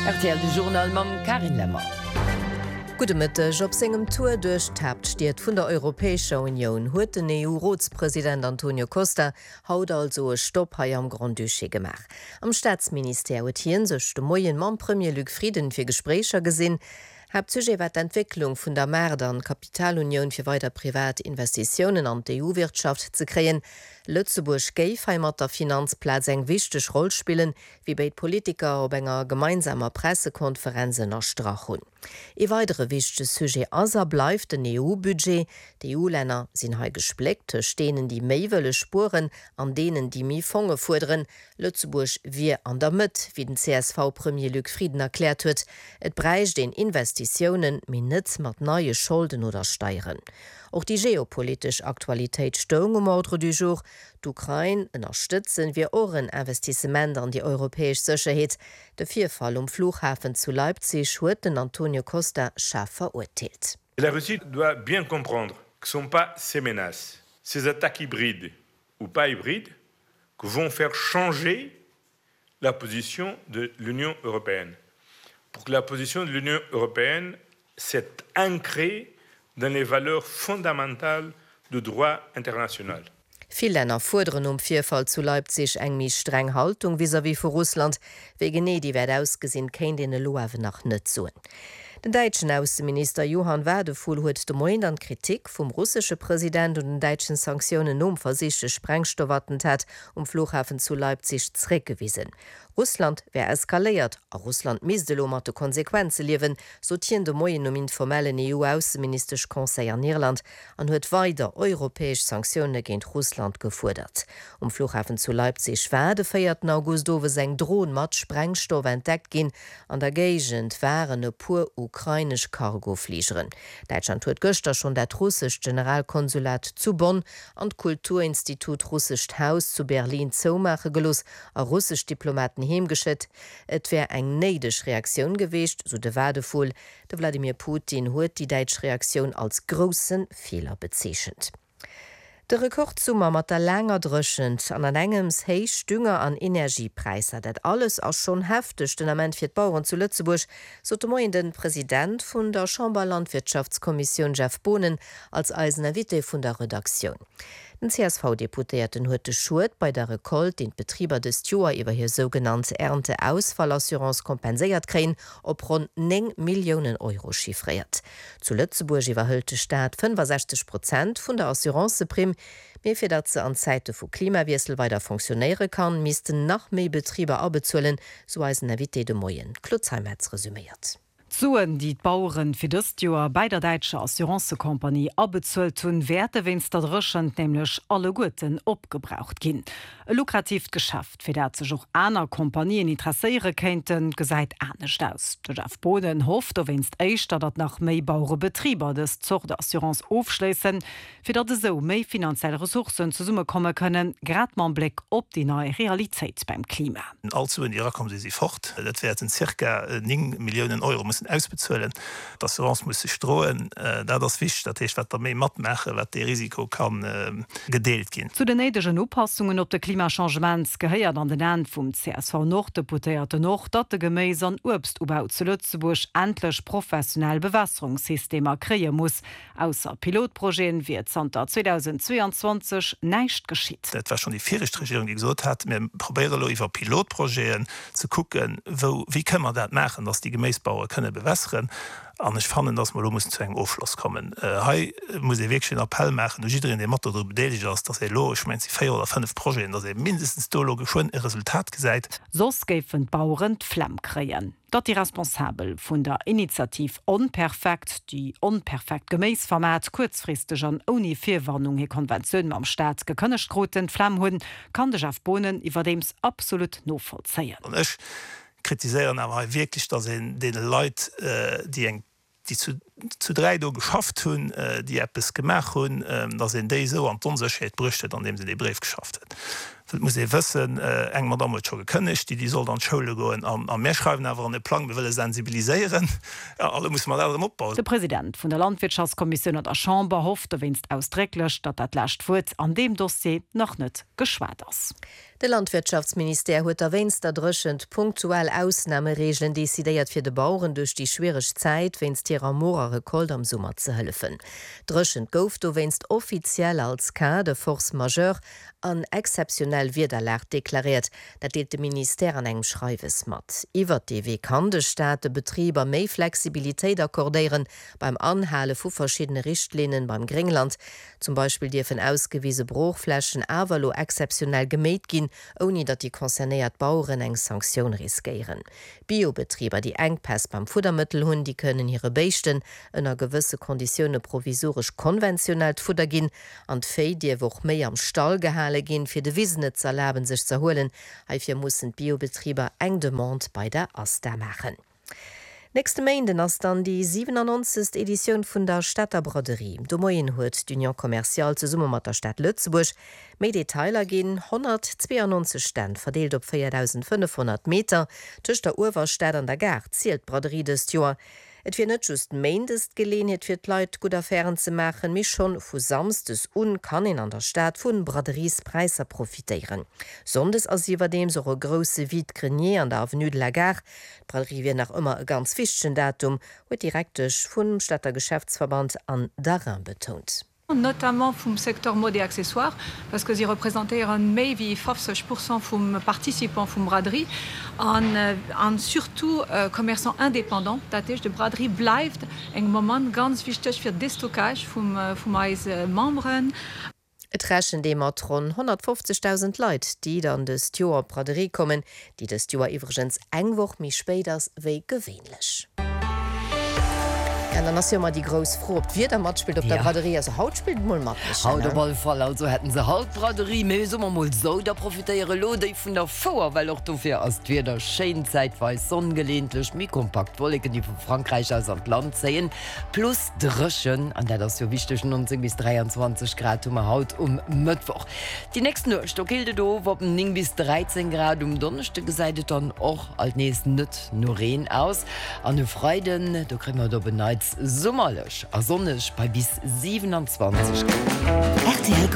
RTL du Journal mam Karin Lämmer. Gute Mittag, op segem Tour durch Tabstiet vun der Europäischer Union huet den EU-Ratspräsident Antonio Costa haut also e Stopp hai am Grand Duché gemacht. Am Staatsminister huet hien sech de Moien mam Premier Luc Frieden fir Gesprächer gesinn, hab Sujet wat Entwicklung vun der Mäder an Kapitalunion fir weiter Privatinvestitionen an die EU-Wirtschaft ze kreen. Lützeburg geif mat der Finanzplatz eng wichtech Roll spielen, wie bei Politiker op enger gemeinsamer Pressekonferenzen erstrach hun. E weitere wichtige Sujet aser bleif den EU-Budget. Die EU-Länder sinn ha gesplekte stenen die méiwëlle Spuren an denen die mi Fonge fuderen. Lützeburg wie an der Mitt, wie den CSV Premier Luc Frieden erklärt huet, et breicht den Investitionen min net mat neue Schulden oder Steieren. Auch die geopolitische Aktualität stung Ordre du jour. D'Ukraine unterstützen wir Ohren Investissement an die europäische Sicherheit. Der Vierfall Flughafen zu Leipzig huet den Antonio Costa scharf verurteilt. La Russie doit bien comprendre que ce ne sont pas ces menaces, ces attaques hybrides ou pas hybrides, que vont faire changer la position de l'Union européenne. Pour que la position de l'Union européenne s'est ancrée dans les valeurs fondamentales du droit international. Viele Länder fordern Vierfall zu Leipzig eng mi streng Haltung vis-à-vis vu Russland, wegen die werd ausgesinn kein den Loawe nach net zuen. Den deutschen Außenminister Johann Wadefuhl huet de Moin an Kritik vum russische Präsident und den deutschen Sanktionen versichte Sprengstoffattentat Flughafen zu Leipzig zurückgewiesen. Russland wär eskaliert, a Russland misdelo mat de Konsequenze liewen, sotien de Moien informellen EU-Außenministersch Conseil an Irland an huet weiter europäesch Sanktionen géint Russland gefordert. Flughafen zu Leipzig war de 4. August dowe seng Drohn mat Sprengstoff entdeckt gin, an der Gegend waren e pur ukrainisch Cargofliegeren. Deutschland huet gëster schon dat russsisch Generalkonsulat zu Bonn an Kulturinstitut Russischt Haus zu Berlin zoumache gelos a russisch Diplomaten hemgeschett. Et wär eng neidech Reaktion geweest, so de Wadefuhl, de Wladimir Putin huet die deitsch Reaktion als grossen Fehler bezeechent. De Rekordsummer mat der langer drëschend an engems héich Dünger an Energiepreiser, dat alles ass schon heftig den Amment fir d Bauern zu Lützeburg, so moien den Präsident vun der Chamberlandwirtschaftskommission Jeff Bohnen als Eisenervité vun der Redaktion. Den CSV-Deputierten huet de Schuld bei der Rekolt den Betrieber des Joer iwwer hir sogenannte Ernteausfallassurance kompenséiert kräen op rund 9 Millionen Euro chiffriert. Zu Lützeburg iwwerhëllte Staat 65% vun der Assuranceprim, mir fir dat ze an Zeite vu Klimawiesel weiter funktionéiere kann, misisten nach méi Betrieber abezuelen, so als Navité de Moyen. Klutzheim hat's resümiert. Zuen die Bauern fir dëst Joer bei der Deitsche Assurancekompanie abezuelt hunn Werte wennns der Drëschen nämlichlech alle Guten opgebraucht ginn. E lukrativ Geschäft fir dat sech och aner Kompanien interesseiere kennten gesäit anecht aus. De Jeff Boden hofft wennst éichter dat nach méi Bauere Betrieber des Zog der Assurance aufschleessen, fir dat de so méi finanzielle Ressourcen zu Summe komme können, grad man Blick op die neue Realität beim Klima. Also in Irak kommen sie fort. Dat werden ca. 9 Millionen Euro ausbezahlen. Das Assurance muss sich drohen, da das wichtig, dat ich wat méi mat mache, wat de Risiko kann gedeelt gin. Zu den neidegen Oppassungen op de Klimachangements geheiert an den End vum CSV Norddeputéierte noch, dat de Geméis an Obstubau zu Lützeburg endlech professionell Bewässerungssystemer kree muss. Ausser Pilotprojekten wie Zter 2022 neicht geschiet. Dat war schon die vierchte Regierung, die gesagt hat, mir probieren iwwer Pilotprojekten zu gucken, wie können wir dat machen, dass die Gemäßbauer können bewässern. Und ich fand, dass man muss zu einem Aufschluss kommen. Hier muss ich wirklich einen Appell machen, und jeder in dem Motto darüber beteiligt ist, dass ich meine, 4 oder 5 Projekte, dass mindestens schon ein Resultat gesagt. So geben Bauern die Flamme kreieren. Dat die Responsabel vun der Initiativ Onperfekt, die onperfekt Gemäßformat kurzfristig an ohne Vierwarnung hier Konventionen am Staat gekönnecht groten Flamme hunn, kann de Jeff Bohnen iwwer dems absolut nachvollziehen. Und ich kritisieren aber wirklich, dass den Leute, die zu 3 do geschafft hun, die Apps gemacht hun, dass in dé so an Tonserscheet brüchtet, an dem sie den Brief geschafft hat. Das muss ich wissen, eng man damit schon gekönnecht, die soll dann Schule gehen, an mehr schreiben, aber an den Plan, wir wollen sensibilisieren. Ja, alle muss man darum aufbauen. Der Präsident von der Landwirtschaftskommission der Chamber hofft, winst ausdrücklich, dass das letzte Wort an dem Dossier noch nicht geschwärzt ist. De Landwirtschaftsminister huet erwähnst erdrschend punktuell Ausnahmeregeln desideiert fir de Bauuren durch die schwierigg Zeit wennst ihrer morere Kold am Summer ze hëllefen. Drschend gouft du wennst offiziell als Cas de Force majeure an exceptionell Widerlert deklariert, dat deet de Minister an engem Schreiwes mat. Iwer DW kann de Staate Betrieber méi Flexibilitéit akkordéieren beim Anhale vu verschiedene Richtlinien beim Grinnland, zum Beispiel Dirfen ausgewiese Bruchflächen awerlo exceptionell geméet ginn, oni dat die konzernéiert Bauuren eng Sanktion riskieren. Biobetrieber, die Engpass beim Futtermittel hunn, die können ihre Beichten ënner gewisse Konditionne provisorisch konventionell Futter ginn, an d'Féi Dir woch méi am Stall gehale ginn fir de Wiesene ze erlaubben sich zu holen, eifir mussssen Biobetrieber eng Demont bei der AStA machen. Nächste Mainden ass dann die 97. Edition vun der Städter Braderie. Do Moien huet d'Union Kommerzial ze Summe mat der Stadt Lützeburg méi Detailer ginn 192 Stand verdeelt op 4500 Meter tuch der Uwerstäd an der Gar zielelt Braderie des Joer. Et fir net just méindest gelehnet fir d'Leit gut Affären ze machen, mis schon vu samstes kann in an der Stadt vun Braderiespreiser profitéieren. Sondes as iwwer dem so grosse Wit Grenier an der Avenue de la Gare. Braderie wie nach immer e ganz fichten Datum, huet direktech vum Stadter Geschäftsverband an Darin betont. Notamment vom secteur mode et accessoires, parce que sie représentèrent méi wie 50% vom participants vom braderie, an surtout commerçants indépendants, datech de braderie bleibt eng moment ganz wichtig für Destockage vom Membern. Et rächen de mat rund 150.000 Leiit, die dann des Joer Braderie kommen, die des Joer iwwergens engwoch mi spéders wéi gewéinlech. Dann hast du immer die groß froh wie der Mat spielt auf der Braderie also Haut spielt Fall also hätten sie Hautbraderie mal so da profitiere Lode von der vor weil auch dafür erst wieder Scheinzeit war sonnengelehntlich mir kompakt wollen die von Frankreich aus an Land sehen plus Drschen an der das so wichtig 19 bis 23 Grad Haut Mittwoch die nächsten Stockilde do woppen bis 13 Grad Donnerstag geseite dann auch als nächsten nüt nur Rehen aus an Freuden du kriegen wir da beneid sommerlech a sonnech bei bis 27. RTL